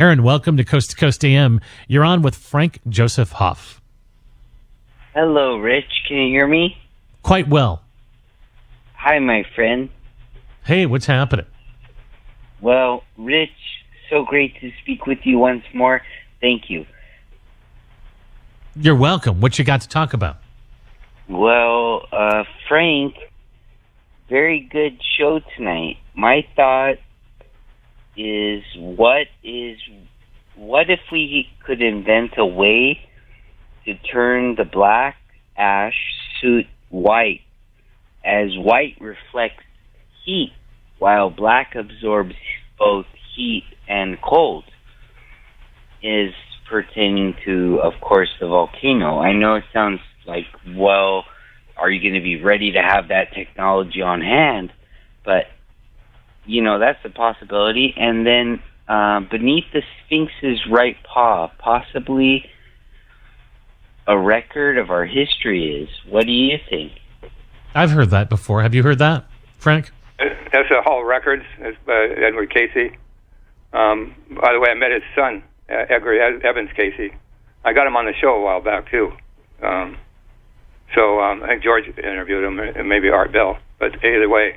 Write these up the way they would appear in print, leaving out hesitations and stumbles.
Aaron, welcome to Coast AM. You're on with Frank Joseph Hoff. Hello, Rich. Can you hear me? Quite well. Hi, my friend. Hey, what's happening? Well, Rich, so great to speak with you once more. Thank you. You're welcome. What you got to talk about? Well, Frank, very good show tonight. My thought is what if we could invent a way to turn the black ash suit white, as white reflects heat while black absorbs both heat and cold, is pertaining to, of course, the volcano. I know it sounds like, well, are you going to be ready to have that technology on hand? But, that's a possibility. And then beneath the Sphinx's right paw, possibly a record of our history is. What do you think? I've heard that before. Have you heard that, Frank? That's a Hall Records, Edward Casey. By the way, I met his son, Edgar Evans Casey. I got him on the show a while back, too. I think George interviewed him, and maybe Art Bell. But either way,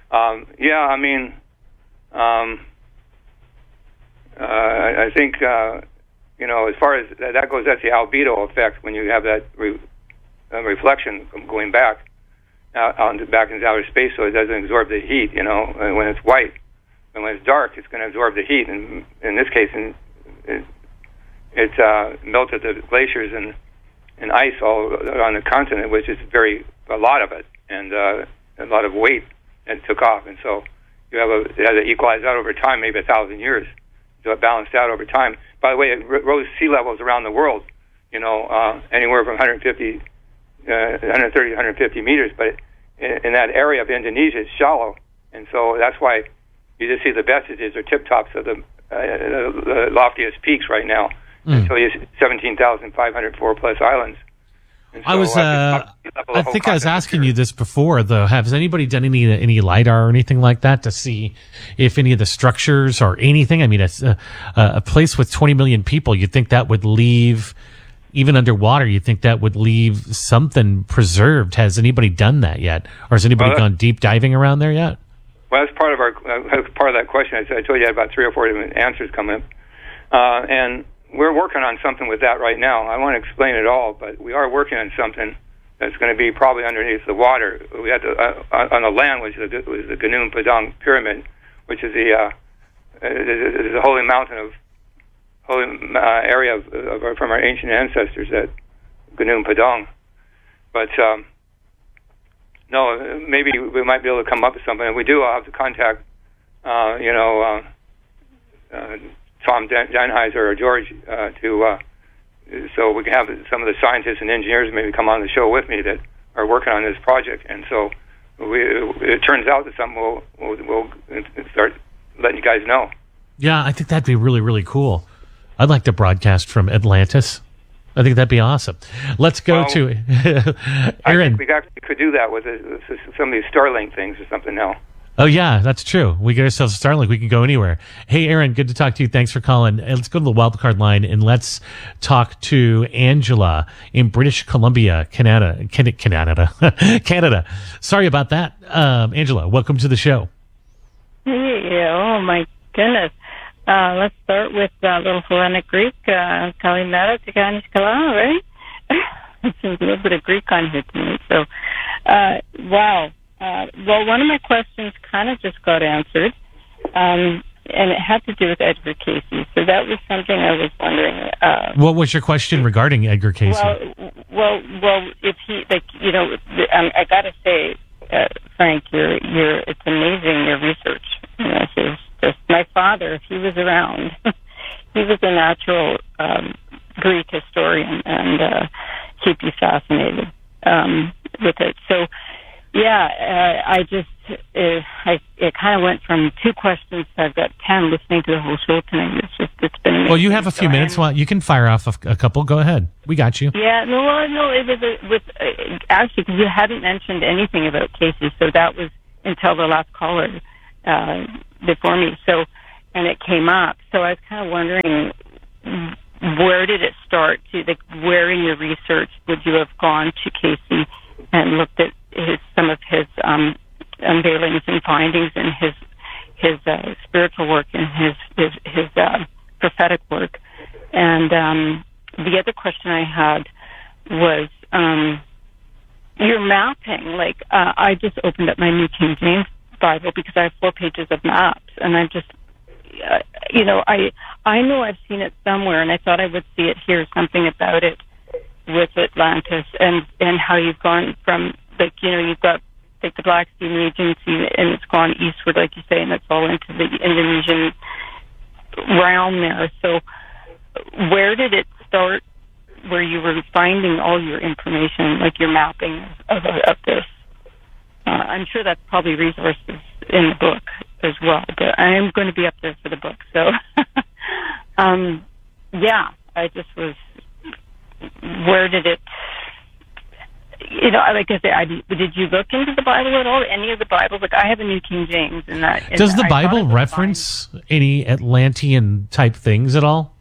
I think, as far as that goes, that's the albedo effect when you have that reflection going back back into outer space, so it doesn't absorb the heat, and when it's white. And when it's dark, it's going to absorb the heat. And in this case, it melted the glaciers and ice all on the continent, which is a lot of it, and a lot of weight, and it took off. And so it had to equalize out over time, maybe 1,000 years. So it balanced out over time. By the way, it rose sea levels around the world, anywhere from 130, 150 meters. But in that area of Indonesia, it's shallow. And so that's why you just see the vestiges or tip tops of the loftiest peaks right now. Until you 17,504 plus islands. And so, I think I was asking you this before, though. Has anybody done any LiDAR or anything like that to see if any of the structures or anything? I mean, a place with 20 million people, you'd think that would leave, even underwater, you'd think that would leave something preserved. Has anybody done that yet? Or has anybody gone deep diving around there yet? Well, that's part of that question. I told you I had about 3 or 4 different answers coming up. And we're working on something with that right now. I won't explain it all, but we are working on something that's going to be probably underneath the water. We had on the land, which was the Gunung Padang Pyramid, which is the holy mountain area from our ancient ancestors at Gunung Padang. But no, maybe we might be able to come up with something. If we do, I'll have to contact Tom Danheiser or George so we can have some of the scientists and engineers maybe come on the show with me that are working on this project. And so it turns out that something we'll start letting you guys know. Yeah, I think that'd be really, really cool. I'd like to broadcast from Atlantis. I think that'd be awesome. Let's go to Aaron. I think we actually could do that with some of these Starlink things or something now. Oh, yeah, that's true. We get ourselves a Starlink. We can go anywhere. Hey, Aaron, good to talk to you. Thanks for calling. Let's go to the wildcard line, and let's talk to Angela in British Columbia, Canada. Canada. Sorry about that. Angela, welcome to the show. Hey, oh, my goodness. Let's start with a little Hellenic Greek. Kalimera Tikanis Kala, right? There's a little bit of Greek on here tonight. So, wow. Well, one of my questions kind of just got answered, and it had to do with Edgar Casey. So that was something I was wondering. What was your question regarding Edgar Casey? Well, if he, I got to say, Frank, it's amazing, your research. It's just my father, if he was around, he was a natural Greek historian, and he'd be fascinated with it. So. Yeah, it kind of went from 2 questions to I've got 10 listening to the whole show tonight. It's been amazing. Well, you have a few minutes. Well, you can fire off a couple. Go ahead. We got you. Yeah, no, it was actually, because you hadn't mentioned anything about Casey, so that was until the last caller before me. So and it came up. So I was kind of wondering, where did it start? Where in your research would you have gone to Casey and looked at some of his unveilings and findings and his spiritual work and his prophetic work? And the other question I had was your mapping. Like, I just opened up my New King James Bible because I have 4 pages of maps, and I'm just, I know I've seen it somewhere, and I thought I would see it here, something about it with Atlantis and how you've gone from, like, you've got like the Black Sea region, and it's gone eastward, like you say, and it's all into the Indonesian realm there. So where did it start, where you were finding all your information, like your mapping of this? I'm sure that's probably resources in the book as well, but I am going to be up there for the book. So, I just was, where did it, like I said, did you look into the Bible at all? Any of the Bibles? Like, I have a New King James, and that. Does the Bible reference any Atlantean type things at all?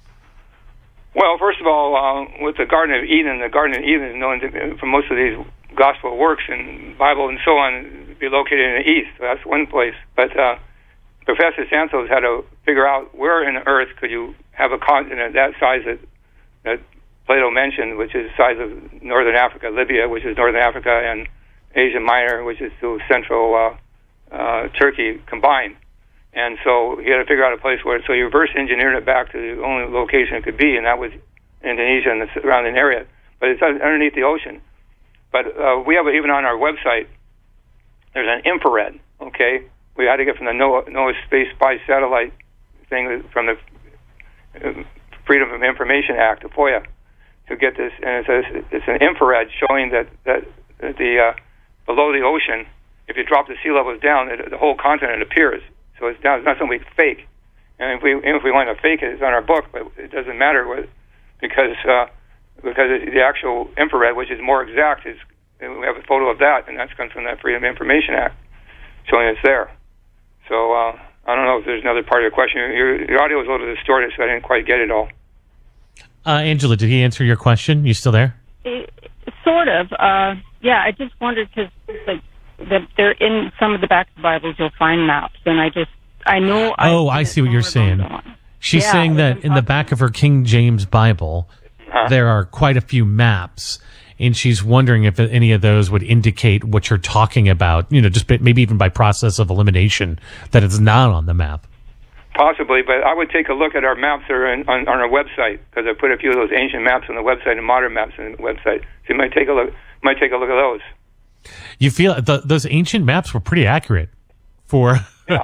Well, first of all, with the Garden of Eden is known to, for most of these gospel works and Bible and so on, be located in the east. So that's one place. But Professor Santos had to figure out where in the earth could you have a continent that size that Plato mentioned, which is the size of northern Africa, Libya, which is northern Africa, and Asia Minor, which is to central Turkey combined. And so he had to figure out a place where, so he reverse engineered it back to the only location it could be, and that was Indonesia and the surrounding area. But it's underneath the ocean. But we have, even on our website, there's an infrared, okay? We had to get from the NOAA Space Spy Satellite thing, from the Freedom of Information Act, the FOIA, to get this. And it's an infrared showing that the below the ocean, if you drop the sea levels down, the whole continent appears. So it's not something fake. And if we want to fake it, it's on our book, but it doesn't matter because the actual infrared, which is more exact, we have a photo of that, and that comes from that Freedom of Information Act, showing it's there. So I don't know if there's another part of your question. Your audio was a little distorted, so I didn't quite get it all. Angela, did he answer your question? You still there? Sort of. Yeah, I just wondered, because like that they're in some of the back of the Bibles, you'll find maps, and I know. I see what you're saying. She's saying that in the back of her King James Bible, there are quite a few maps, and she's wondering if any of those would indicate what you're talking about, just maybe even by process of elimination, that it's not on the map. Possibly, but I would take a look at our maps that are on our website, because I put a few of those ancient maps on the website and modern maps on the website. So you might take a look at those. You feel those ancient maps were pretty accurate for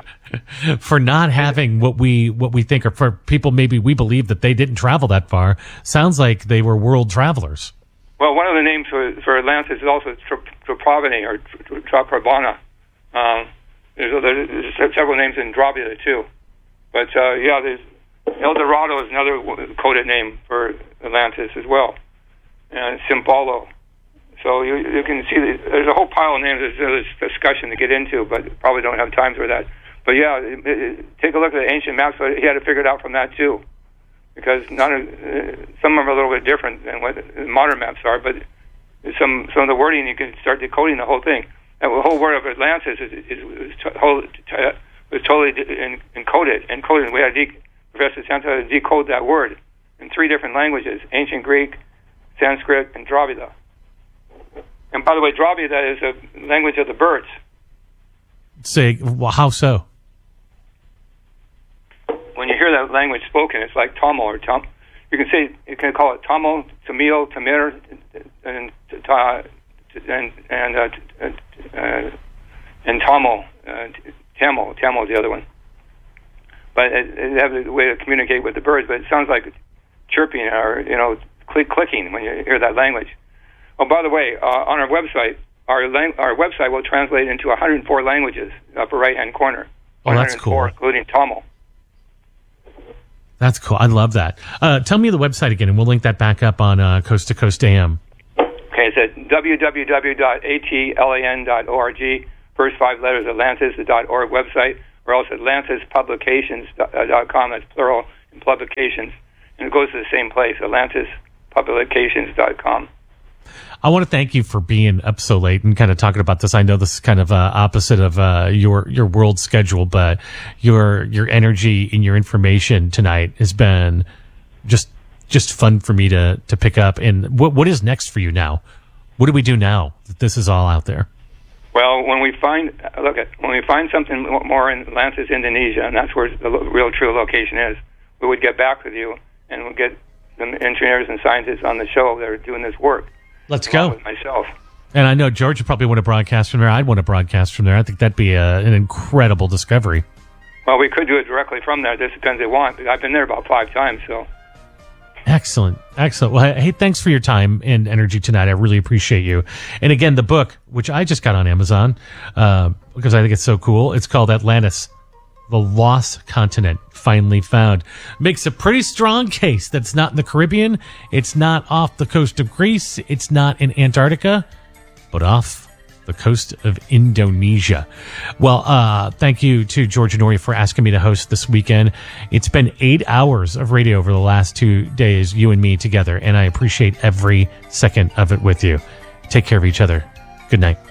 for not having what we think, or for people maybe we believe that they didn't travel that far. Sounds like they were world travelers. Well, one of the names for Atlantis is also Traprovani or Traprabana. There's several names in Dravida too. But there's El Dorado is another coded name for Atlantis as well, and Simbolo. So you can see there's a whole pile of names. There's discussion to get into, but probably don't have time for that. But take a look at the ancient maps. But he had to figure it out from that too, because some of them are a little bit different than what modern maps are. But some of the wording, you can start decoding the whole thing. And the whole word of Atlantis was totally encoded. We had Professor Santos had to decode that word in 3 different languages: Ancient Greek, Sanskrit, and Dravida. And by the way, Dravida is a language of the birds. Say, well, how so? When you hear that language spoken, it's like Tamil or Tam. You can call it Tamil, Tamil, Tamir, and Tamil. Tamil is the other one. But they have a way to communicate with the birds. But it sounds like chirping or clicking when you hear that language. Oh, by the way, on our website, our website will translate into 104 languages, upper right-hand corner. Oh, that's cool. Including Tamil. That's cool. I love that. Tell me the website again, and we'll link that back up on Coast to Coast AM. Okay, it's at www.atlan.org. First 5 letters, Atlantis, the .org website. or else AtlantisPublications.com. That's plural in publications. And it goes to the same place, AtlantisPublications.com. I want to thank you for being up so late and kind of talking about this. I know this is kind of opposite of your world schedule, but your energy and your information tonight has been just fun for me to pick up. And what is next for you now? What do we do now that this is all out there? Well, when we find something more in Atlantis, Indonesia, and that's where the real true location is, we would get back with you and we'll get the engineers and scientists on the show that are doing this work. Let's go. With myself. And I know George would probably want to broadcast from there. I'd want to broadcast from there. I think that'd be an incredible discovery. Well, we could do it directly from there. This depends they want. I've been there about 5 times, so. Excellent. Well, hey, thanks for your time and energy tonight. I really appreciate you. And again, the book, which I just got on Amazon, because I think it's so cool. It's called Atlantis, the Lost Continent Finally Found. Makes a pretty strong case that it's not in the Caribbean. It's not off the coast of Greece. It's not in Antarctica, but off the coast of Indonesia. Well, thank you to George Noory for asking me to host this weekend. It's been 8 hours of radio over the last 2 days, you and me together, and I appreciate every second of it with you. Take care of each other. Good night.